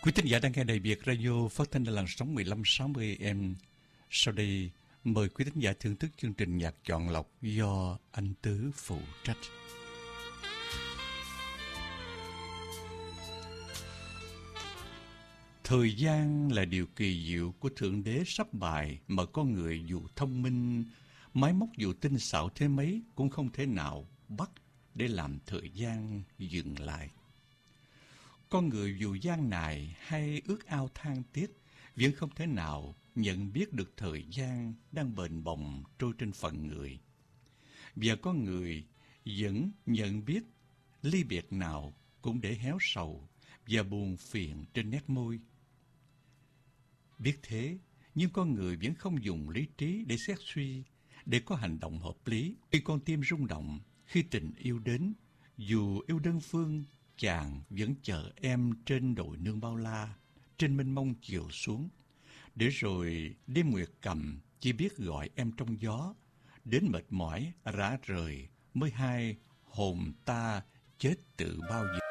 Quý thính giả đang nghe Đài Việt Radio phát thanh trên làn sóng 1560 AM. Sau đây, mời quý thính giả thưởng thức chương trình nhạc chọn lọc do anh Tứ phụ trách. Thời gian là điều kỳ diệu của Thượng Đế sắp bài mà con người dù thông minh, máy móc dù tinh xảo thế mấy cũng không thể nào bắt để làm thời gian dừng lại. Con người dù gian nài hay ước ao than tiếc vẫn không thể nào nhận biết được thời gian đang bền bồng trôi trên phận người. Và con người vẫn nhận biết ly biệt nào cũng để héo sầu và buồn phiền trên nét môi. Biết thế, nhưng con người vẫn không dùng lý trí để xét suy, để có hành động hợp lý. Khi con tim rung động, khi tình yêu đến, dù yêu đơn phương, chàng vẫn chờ em trên đồi nương bao la, trên mênh mông chiều xuống. Để rồi đêm nguyệt cầm chỉ biết gọi em trong gió, đến mệt mỏi rã rời mới hai hồn ta chết tự bao giờ.